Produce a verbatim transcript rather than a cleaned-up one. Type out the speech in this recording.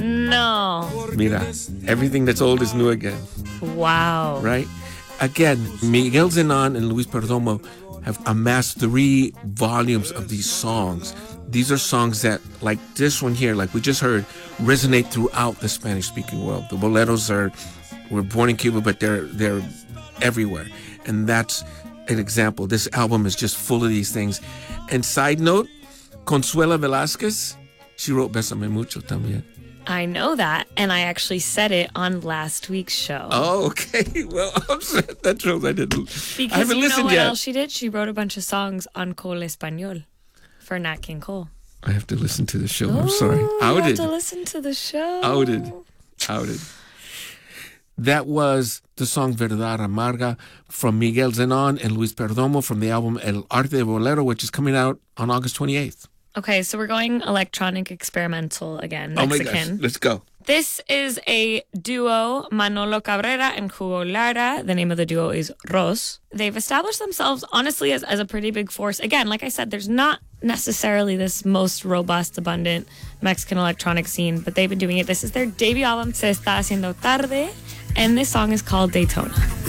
No. Mira, everything that's old is new again. Wow. Right? Again, Miguel Zenon and Luis Perdomo have amassed three volumes of these songs. These are songs that, like this one here, like we just heard, resonate throughout the Spanish-speaking world. The boleros are, were born in Cuba, but they're they're everywhere. And that's an example. This album is just full of these things. And side note, Consuela Velázquez, she wrote Bésame Mucho también. I know that, and I actually said it on last week's show. Oh, okay. Well, I'm sorry. That shows I didn't. Because I haven't you know listened what yet. else she did? She wrote a bunch of songs on Cole Español for Nat King Cole. I have to listen to the show. I'm Oh, sorry. You Outed. have to listen to the show. Outed. Outed. That was the song Verdad Amarga from Miguel Zenon and Luis Perdomo from the album El Arte de Bolero, which is coming out on August twenty-eighth. Okay, so we're going electronic experimental again, Oh my Mexican. gosh. Let's go. This is a duo, Manolo Cabrera and Hugo Lara. The name of the duo is Ros. They've established themselves, honestly, as, as a pretty big force. Again, like I said, there's not necessarily this most robust, abundant Mexican electronic scene, but they've been doing it. This is their debut album, Se Está Haciendo Tarde, and this song is called Daytona.